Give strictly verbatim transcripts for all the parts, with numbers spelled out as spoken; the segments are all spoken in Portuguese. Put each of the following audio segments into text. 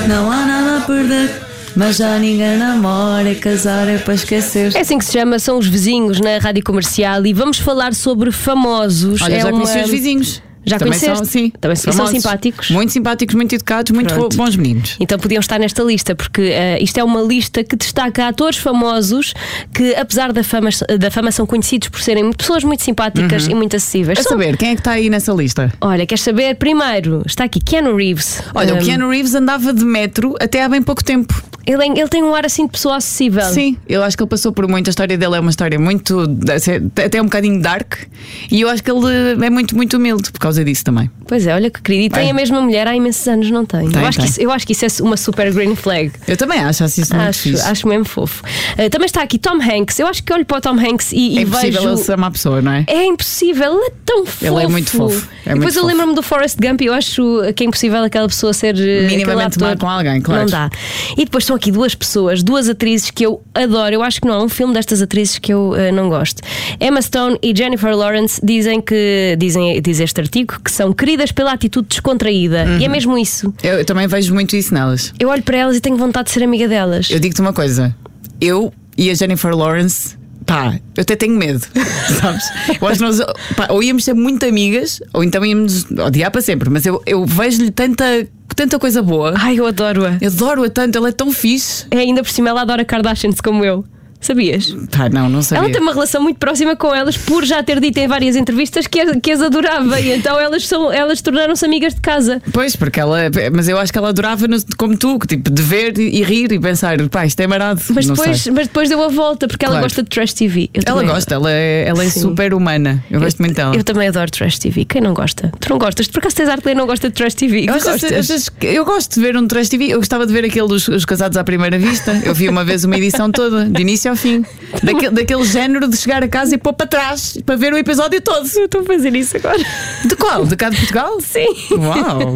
Não há nada a perder, mas já ninguém namora, é casar é para esquecer. É assim que se chama, são os vizinhos na Rádio Comercial e vamos falar sobre famosos. Olha, é já uma... conheci os vizinhos. Já Também conheceste? são, sim, Também são famosos. simpáticos. Muito simpáticos, muito educados, muito Pronto. bons meninos. Então podiam estar nesta lista, porque uh, isto é uma lista que destaca atores famosos que, apesar da fama, da fama são conhecidos por serem pessoas muito simpáticas Uhum. e muito acessíveis. Quer São- saber quem é que está aí nessa lista? Olha, queres saber? Primeiro, está aqui Keanu Reeves. Olha, Um, o Keanu Reeves andava de metro até há bem pouco tempo. Ele, ele tem um ar assim de pessoa acessível. Sim, eu acho que ele passou por muito. A história dele é uma história muito, até um bocadinho dark. E eu acho que ele é muito, muito humilde por causa disso também. Pois é, olha que querido. E tem É. a mesma mulher há imensos anos, não tem? Tem, eu, acho tem. Que isso, eu acho que isso é uma super green flag. Eu também acho, acho isso muito Acho, fixe. acho mesmo fofo. Uh, também está aqui Tom Hanks. Eu acho que olho para o Tom Hanks e, É e impossível vejo. ele se amar a pessoa, não é? É impossível, ele é tão fofo. Ele é muito fofo, é e depois muito eu fofo. lembro-me do Forrest Gump e eu acho que é impossível aquela pessoa ser eh, Minimamente aquele má ator. com alguém, claro. Não dá. E depois estão aqui duas pessoas, duas atrizes que eu adoro. Eu acho que não há um filme destas atrizes que eu eh, não gosto. Emma Stone e Jennifer Lawrence dizem que, dizem, diz este artigo, que são queridas pela atitude descontraída. Uhum. E é mesmo isso. Eu, eu também vejo muito isso nelas. Eu olho para elas e tenho vontade de ser amiga delas. Eu digo-te uma coisa: eu e a Jennifer Lawrence, pá, eu até tenho medo, sabes? Eu acho que nós, pá, ou íamos ser muito amigas, ou então íamos odiar para sempre. Mas eu, eu vejo-lhe tanta, tanta coisa boa. Ai, eu adoro-a. Eu adoro-a tanto, ela é tão fixe. É, ainda por cima ela adora Kardashians como eu. Sabias? Pá, não, não sabia. Ela tem uma relação muito próxima com elas, por já ter dito em várias entrevistas que, as- que as adorava. E então elas, são, elas tornaram-se amigas de casa. Pois, porque ela. Mas eu acho que ela adorava no- como tu, que, tipo, de ver e rir e pensar, pá, isto é marado. Mas Não depois, sei. mas depois deu a volta, porque ela Claro. gosta de trash T V. Eu Ela também- gosta, ela é, ela é Sim. super humana. Eu, gosto muito dela. Eu também adoro trash T V. Quem não gosta? Tu não gostas? Por acaso tens arte e não gosta de trash T V? Eu, Tu acho- gostas? às vezes- eu gosto de ver um trash T V. Eu gostava de ver aquele dos os casados à primeira vista. Eu vi uma vez uma edição toda, de início ao fim. Daquele, daquele género de chegar a casa e pôr para trás para ver o episódio todo. Eu estou a fazer isso agora. De qual? De cá de Portugal? Sim. Uau!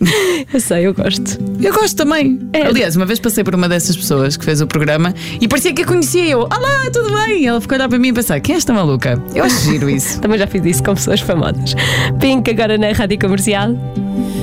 Eu sei, eu gosto. Eu gosto também. É. Aliás, uma vez passei por uma dessas pessoas que fez o programa e parecia que a conhecia. Eu, olá, tudo bem? E ela ficou a olhar para mim e pensar, quem é esta maluca? Eu acho giro isso. Também já fiz isso com pessoas famosas. Pink agora na Rádio Comercial.